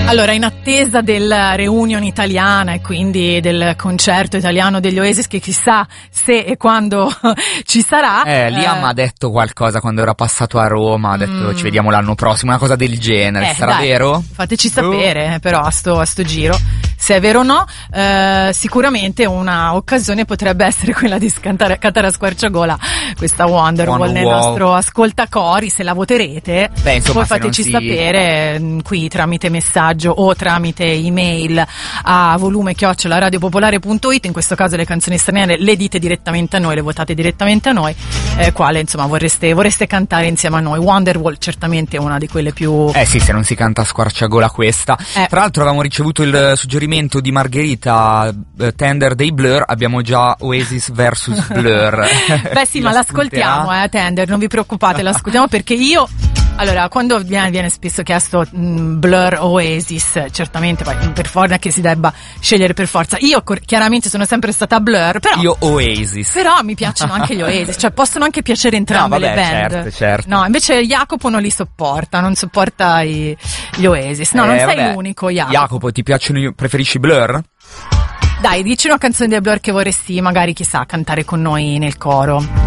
Allora, in attesa della reunion italiana e quindi del concerto italiano degli Oasis, che chissà se e quando ci sarà. Liam ha detto qualcosa quando era passato a Roma, ha detto ci vediamo l'anno prossimo, una cosa del genere, sarà vero? Fateci sapere però a sto giro se è vero o no. Sicuramente una occasione potrebbe essere quella di cantare a squarciagola questa Wonderwall nel nostro ascoltacori, se la voterete. Beh, insomma, poi fateci sapere qui tramite messaggio o tramite email a volume@radiopopolare.it. In questo caso le canzoni straniere le dite direttamente a noi, le votate direttamente a noi, quale insomma vorreste cantare insieme a noi. Wonderwall certamente è una di quelle più... sì, se non si canta a squarciagola questa. Tra l'altro avevamo ricevuto il suggerimento di Margherita, Tender dei Blur, abbiamo già Oasis vs Blur. Beh sì, ma l'ascoltiamo, Tender, non vi preoccupate, l'ascoltiamo perché io... Allora, quando viene spesso chiesto Blur o Oasis, certamente poi per forza che si debba scegliere per forza. Io chiaramente sono sempre stata Blur, però... Io Oasis. Però mi piacciono anche gli Oasis, cioè possono anche piacere entrambe le band. Certo. No, invece Jacopo non li sopporta, non sopporta gli Oasis. No, non sei l'unico, Jacopo. Jacopo, ti piacciono, preferisci Blur? Dai, dici una canzone dei Blur che vorresti, magari, chissà, cantare con noi nel coro.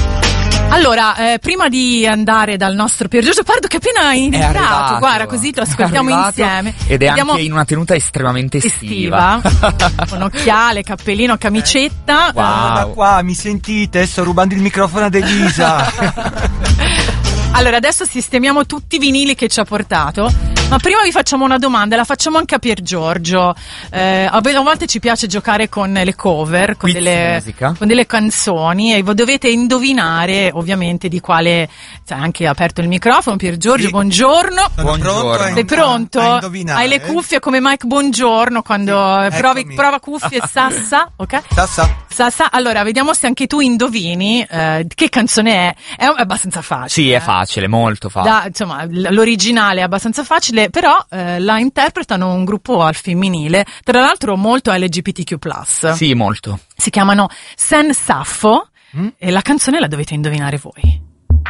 Allora, prima di andare dal nostro Pier Giorgio Pardo, che appena è iniziato, guarda, così lo ascoltiamo insieme. Ed è anche in una tenuta estremamente estiva. Con occhiale, cappellino, camicetta. Wow. Da qua, mi sentite? Sto rubando il microfono ad Elisa. Allora, adesso sistemiamo tutti i vinili che ci ha portato, ma prima vi facciamo una domanda, la facciamo anche a Pier Giorgio. A volte ci piace giocare con le cover, con delle canzoni, e dovete indovinare ovviamente di quale... anche aperto il microfono, Pier Giorgio, sì. Buongiorno. Buongiorno. Sei pronto? Hai le cuffie come Mike Buongiorno quando prova cuffie, Sassa, ok? Sassa, allora vediamo se anche tu indovini che canzone è. È abbastanza facile. Sì, è facile, molto facile. Insomma, l'originale è abbastanza facile, però la interpretano un gruppo al femminile, tra l'altro molto LGBTQ+. Sì, molto. Si chiamano Sen Saffo e la canzone la dovete indovinare voi.